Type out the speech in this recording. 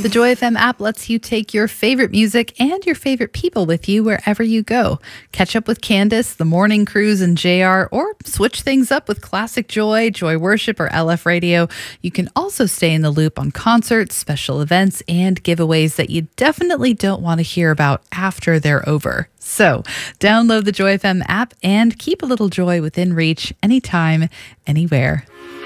The Joy FM app lets you take your favorite music and your favorite people with you wherever you go. Catch up with Candace, The Morning Cruise, and JR, or switch things up with Classic Joy, Joy Worship, or LF Radio. You can also stay in the loop on concerts, special events, and giveaways that you definitely don't want to hear about after they're over. So, download the Joy FM app and keep a little joy within reach anytime, anywhere.